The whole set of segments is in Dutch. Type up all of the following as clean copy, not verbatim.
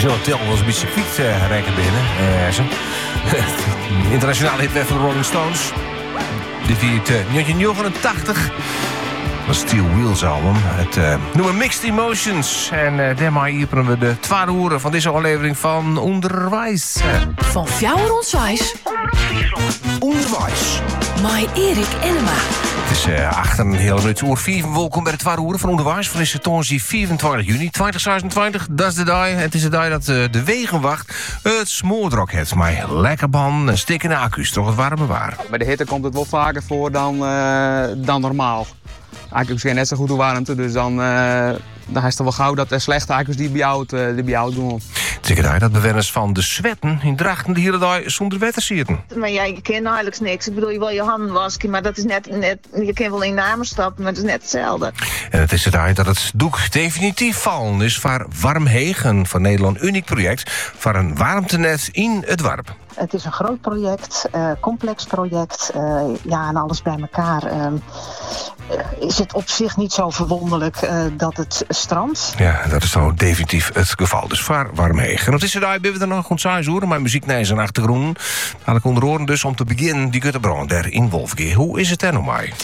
zullen tellen als een beetje circuit rijken binnen. Internationale hit van de Rolling Stones. Dit viert 1989. Dat is Steel Wheels album. Het noemen Mixed Emotions. En daarmee hielpen we de 12 uur van deze aflevering van Onderwijs. Van Fjouwer Onderwijs. Onderwijs. Met Erik Enema. Het is 8:04. Welkom bij de 12 uur van Onderwijs. Van is het donderdag 24 juni 2026. Dat is de dag. Het is de dag dat de Wegenwacht het smoordrok heeft. Maar lekker ban en stikkende accu's. Toch het warme waar. Bij de hitte komt het wel vaker voor dan normaal. Accu's zijn net zo goed de warmte, dus dan is het wel gauw dat er slechte accu's die bij jou doen. Zeker dat bewoners van de Zwetten in Drachten de hele dag zonder wetter zitten. Maar ja, je kent nauwelijks niks. Ik bedoel, je wil je handen wassen, maar dat is net je kan wel in namen stappen, maar het is net hetzelfde. En het is de dag dat het doek definitief vallen is voor Warmhegen van Nederland uniek project voor een warmtenet in het Warp. Het is een groot project, complex project, en alles bij elkaar. Is het op zich niet zo verwonderlijk dat het strandt? Ja, dat is zo definitief het geval. Dus voor Warmhegen. En wat is er daar? Ben we er nog goed saai horen? Mijn muziek naar zijn achtergrond. Laat ik onder oren dus om te beginnen die Guttebrand der in Wolfgeer. Hoe is het er nog maar?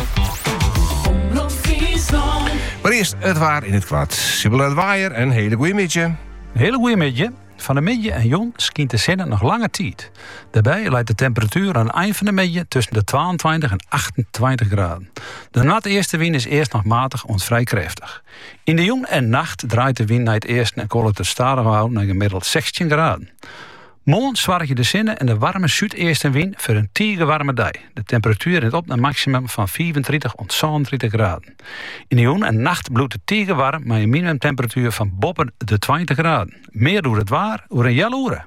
Maar eerst het waar in het kwad. Sibylle het Waaier, een hele goeie midje. Hele goeie midje. Van de middag en jong schijnt de zon nog lange tijd. Daarbij leidt de temperatuur aan het eind van de middag tussen de 22 en 28 graden. De natte eerste wind is eerst nog matig en vrij krachtig. In de jong en nacht draait de wind naar het eerste en koelt het stadig houden naar gemiddeld 16 graden. Morgen zwaar je de zinnen en de warme zuidestenwind voor een warme dag. De temperatuur is op naar een maximum van 34 tot 37 graden. In de jong en nacht bloedt het warm, maar een minimumtemperatuur van boven de 20 graden. Meer door het waar, door een jaloeren.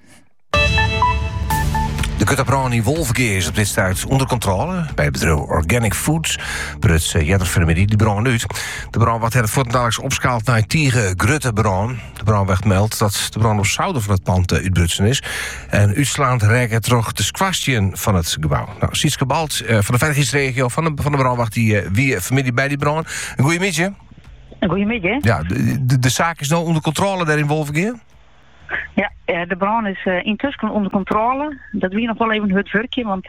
De Guttebrand in Wolfgeer is op dit stuit onder controle bij het bedrijf Organic Foods. Bruts Jetterfirmie die brand uit. De brand wat het voortdurend opschaalt naar Guttebrand. De brandweer meldt dat de brand op zouden van het pand uitbrutsen is. En uitslaand rijken terug de squastien van het gebouw. Nou, Sietske Balt van de veiligheidsregio van de brandwacht die wie familie bij die brand. Een goeie middag. Een goeie middag. Ja, de zaak is nou onder controle daar in Wolfgeer? Ja, de brand is intussen onder controle. Dat wie nog wel even het werkje, want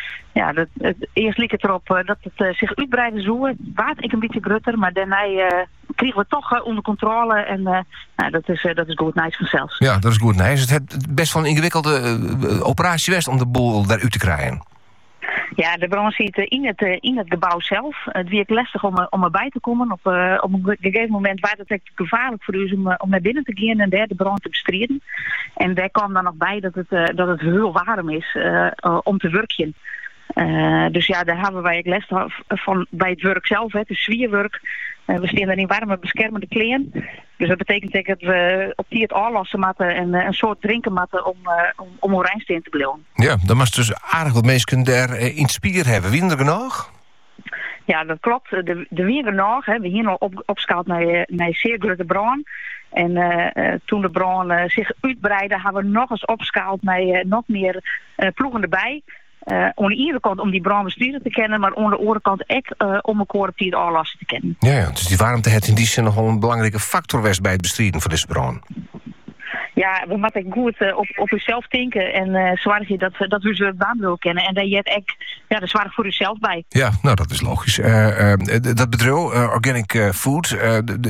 eerst liep het erop dat het zich uitbreiden zou. Het waard ik een beetje grutter, maar daarna kregen we het toch onder controle en dat is goed nice vanzelf. Ja, dat is goed nice. Het is best wel een ingewikkelde operatie was om de boel daaruit te krijgen. Ja, de brand zit in het gebouw zelf. Het werd lastig om erbij te komen. Op een gegeven moment was het echt gevaarlijk voor u om naar binnen te gaan en daar de brand te bestrijden. En daar kwam dan nog bij dat het heel warm is om te werken. Dus ja, daar hebben wij les van bij het werk zelf, het zwierwerk. We staan er in warme beschermende kleren. Dus dat betekent dat we op die het aanlassen moeten en een soort drinken moeten om Orijnsteen te blijven. Ja, dan was dus aardig wat mensen daar in spier hebben. Wie er genoeg? Ja, dat klopt. De wie genoeg. We hier al opschaald naar zeer grote brand. En toen de brand zich uitbreidde, hebben we nog eens opschaald naar nog meer ploegen erbij. Aan de ene kant om die brandbestuurder te kennen, maar aan de andere kant ook om elkaar op die het aanlassen te kennen. Ja, dus die warmte heeft in die zin nogal een belangrijke factor was bij het bestrijden van deze brand. Ja, we moeten goed op uzelf denken en zorg je dat we ze baan willen kennen. En daar je het ook, daar zorg voor uzelf bij. Ja, nou dat is logisch. Dat bedrijf, Organic Food,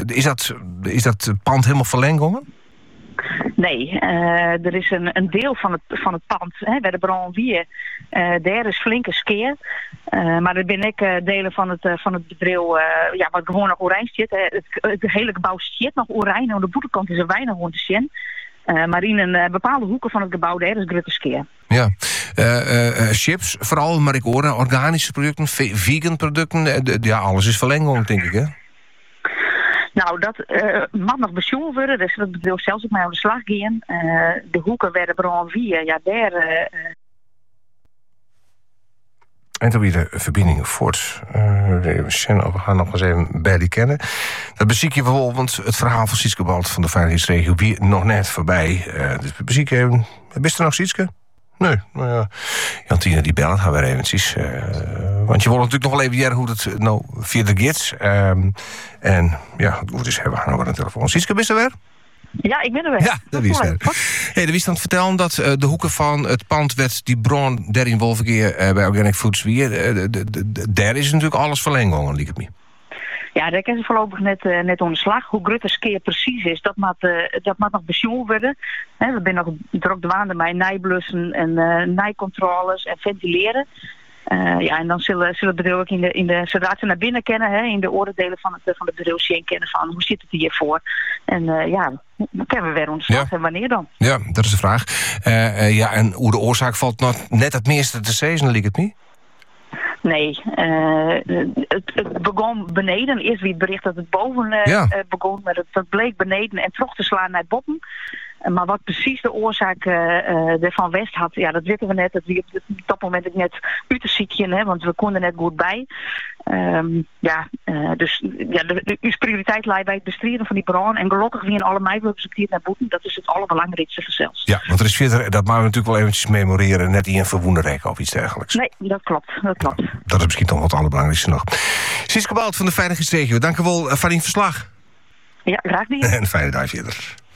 is dat pand helemaal verlengd? Nee, er is een deel van het pand, bij de brand weer. Daar is flinke skeer. Maar er ben ik delen van het bedrijf, wat gewoon nog oranje zit. Het hele gebouw zit nog oranje. Aan de boetenkant is er weinig rond te zien. Maar in een bepaalde hoeken van het gebouw, daar is grote skeer. Ja, chips vooral, maar ik hoor organische producten, vegan producten. Alles is verlengd, denk ik, hè? Nou, dat mag nog bezoeken worden, dus dat bedrijf zelfs ook mee aan de slag gaan. De hoeken werden brand via, daar... En toen weer de verbinding voort. We gaan nog eens even bij die kennen. Dat beziek je bijvoorbeeld het verhaal van Sietske Balt van de veiligheidsregio weer nog net voorbij. Dus we beziek even. Bist er nog Sietske? Nee, nou ja. Jantine die belt haar weer eventjes. Want je wil natuurlijk nog wel even jaren hoe het nou verder gaat. En ja, het woord is hebben we nog aan de telefoon. Sietske, bist er weer? Ja, ik ben er weer. Ja, dat is er. Hey, de wist aan het vertellen dat de hoeken van het pand werd die bron der in Wolvenkeer bij Organic Foods weer. Daar is natuurlijk alles verlengen, liep het me. Ja, daar kan ze voorlopig net onder slag. Hoe Grutte skeer precies is, dat mag nog besjoen worden. We zijn nog druk dwaande met nijblussen en nijcontroles en ventileren. En dan zullen het bedrijf ook zodra ze naar binnen kennen, in de oordelen van het bedrijf zien kennen van hoe zit het hiervoor. En dan kunnen we weer onder slag en wanneer dan? Ja, dat is de vraag. En hoe de oorzaak valt nog net het meeste te zeggen, liep het niet? Nee, het begon beneden. Eerst wie het bericht dat het boven begon, maar dat bleek beneden en terug te slaan naar botten. Maar wat precies de oorzaak ervan West had, dat weten we net. Dat we op dat moment net uit te ziekje, want we konden net goed bij. De prioriteit lijkt bij het bestrijden van die bron. En gelukkig wie in alle mei geaccepteerd naar boeten. Dat is het allerbelangrijkste zelfs. Ja, want er is verder, dat moeten we natuurlijk wel eventjes memoreren. Net in een verwoenderrek of iets dergelijks. Nee, dat klopt. Dat is misschien toch wel het allerbelangrijkste nog. Siske Bout van de Veiligheidsregio, dank u wel voor uw verslag. Ja, graag gedaan. En een fijne dag verder.